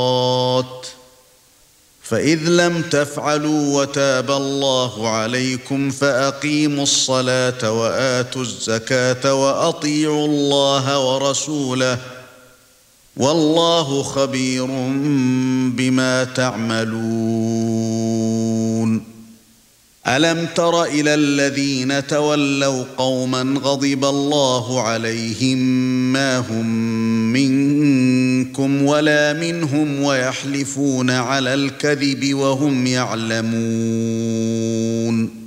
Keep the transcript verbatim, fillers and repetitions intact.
فإذ لم تفعلوا وتاب الله عليكم فأقيموا الصلاة وآتوا الزكاة وأطيعوا الله ورسوله والله خبير بما تعملون. ألم تر إلى الذين تولوا قوما غضب الله عليهم ما هم منكم ولا منهم ويحلفون على الكذب وهم يعلمون